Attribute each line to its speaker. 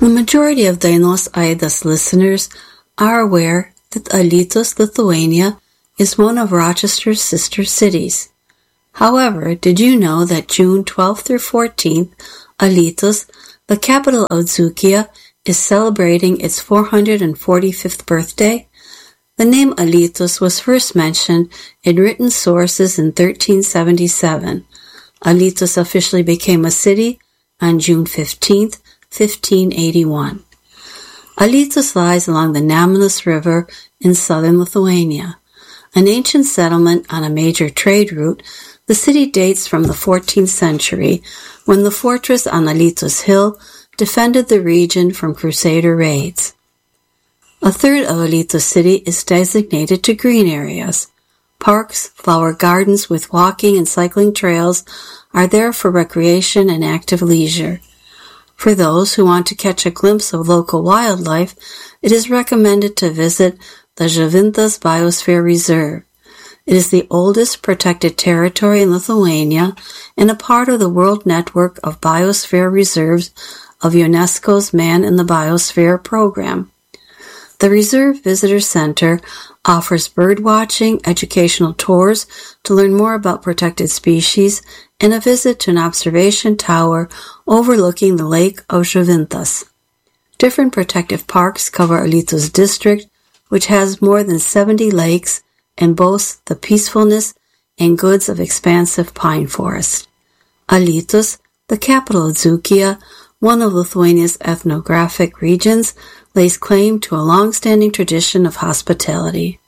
Speaker 1: The majority of Dainos Aidas listeners are aware that Alytus, Lithuania, is one of Rochester's sister cities. However, did you know that June 12th through 14th, Alytus, the capital of Dzūkija, is celebrating its 445th birthday? The name Alytus was first mentioned in written sources in 1377. Alytus officially became a city on June 15th, 1581. Alytus lies along the Nemunas River in southern Lithuania. An ancient settlement on a major trade route, the city dates from the 14th century, when the fortress on Alytus Hill defended the region from Crusader raids. A third of Alytus city is designated to green areas. Parks, flower gardens with walking and cycling trails are there for recreation and active leisure. For those who want to catch a glimpse of local wildlife, it is recommended to visit the Žuvintas Biosphere Reserve. It is the oldest protected territory in Lithuania and a part of the World Network of Biosphere Reserves of UNESCO's Man in the Biosphere program. The Reserve Visitor Center offers birdwatching, educational tours to learn more about protected species, and a visit to an observation tower overlooking the Lake of Žuvintas. Different protective parks cover Alytus district, which has more than 70 lakes and boasts the peacefulness and goods of expansive pine forest. Alytus, the capital of Dzūkija, one of Lithuania's ethnographic regions, lays claim to a long-standing tradition of hospitality.